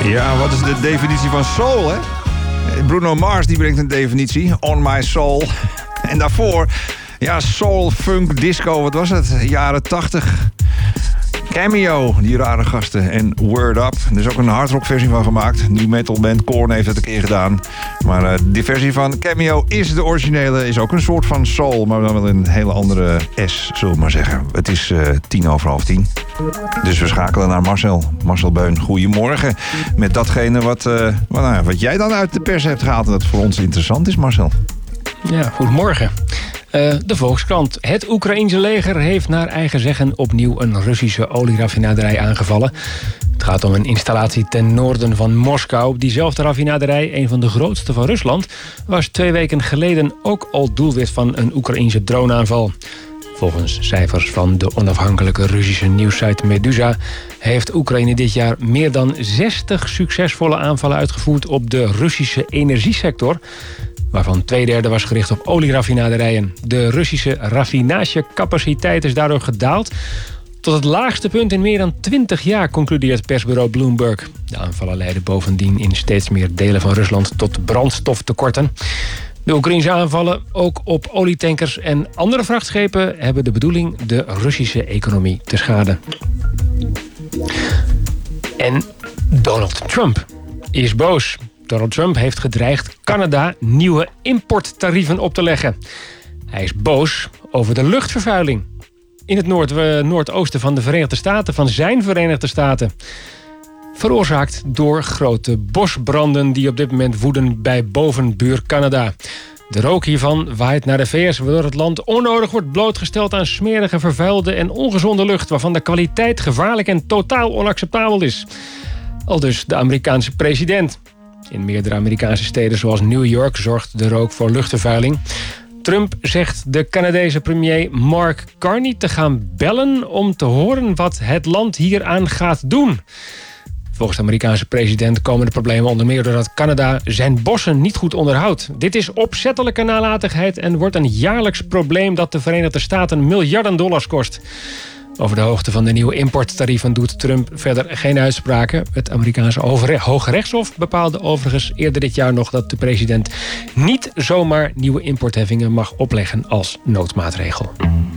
Ja, wat is de definitie van soul, hè? Bruno Mars die brengt een definitie. On My Soul. En daarvoor, ja, soul, funk, disco, wat was het? Jaren 80. Cameo, die rare gasten. En Word Up. Er is ook een hardrock versie van gemaakt. New metal band Korn heeft het een keer gedaan. Maar die versie van Cameo is de originele. Is ook een soort van soul, maar dan wel een hele andere S, zullen we maar zeggen. Het is 10:10. Dus we schakelen naar Marcel. Marcel Beun, goedemorgen. Met datgene wat jij dan uit de pers hebt gehaald. En dat voor ons interessant is, Marcel. Ja, goedemorgen. De Volkskrant. Het Oekraïense leger heeft naar eigen zeggen opnieuw een Russische olieraffinaderij aangevallen. Het gaat om een installatie ten noorden van Moskou. Diezelfde raffinaderij, een van de grootste van Rusland, was 2 weken geleden ook al doelwit van een Oekraïense droneaanval. Volgens cijfers van de onafhankelijke Russische nieuwssite Meduza heeft Oekraïne dit jaar meer dan 60 succesvolle aanvallen uitgevoerd op de Russische energiesector, waarvan 2/3 was gericht op olieraffinaderijen. De Russische raffinagecapaciteit is daardoor gedaald tot het laagste punt in meer dan 20 jaar, concludeert persbureau Bloomberg. De aanvallen leiden bovendien in steeds meer delen van Rusland tot brandstoftekorten. De Oekraïnse aanvallen, ook op olietankers en andere vrachtschepen, hebben de bedoeling de Russische economie te schaden. En Donald Trump is boos. Donald Trump heeft gedreigd Canada nieuwe importtarieven op te leggen. Hij is boos over de luchtvervuiling in het noordoosten van de Verenigde Staten, van zijn Verenigde Staten. Veroorzaakt door grote bosbranden die op dit moment woeden bij bovenbuur Canada. De rook hiervan waait naar de VS, waardoor het land onnodig wordt blootgesteld aan smerige, vervuilde en ongezonde lucht, waarvan de kwaliteit gevaarlijk en totaal onacceptabel is. Aldus de Amerikaanse president. In meerdere Amerikaanse steden zoals New York zorgt de rook voor luchtvervuiling. Trump zegt de Canadese premier Mark Carney te gaan bellen om te horen wat het land hieraan gaat doen. Volgens de Amerikaanse president komen de problemen onder meer doordat Canada zijn bossen niet goed onderhoudt. Dit is opzettelijke nalatigheid en wordt een jaarlijks probleem dat de Verenigde Staten miljarden dollars kost. Over de hoogte van de nieuwe importtarieven doet Trump verder geen uitspraken. Het Amerikaanse Hoge Rechtshof bepaalde overigens eerder dit jaar nog dat de president niet zomaar nieuwe importheffingen mag opleggen als noodmaatregel.